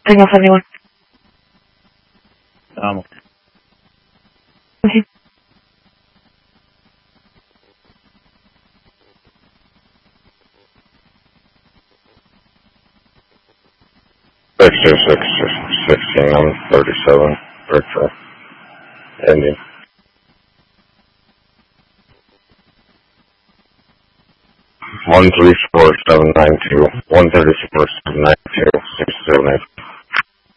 Signal 71. Okay. Six 16, I'm 37, Berkshire, Indian. 134792, 134792, 678.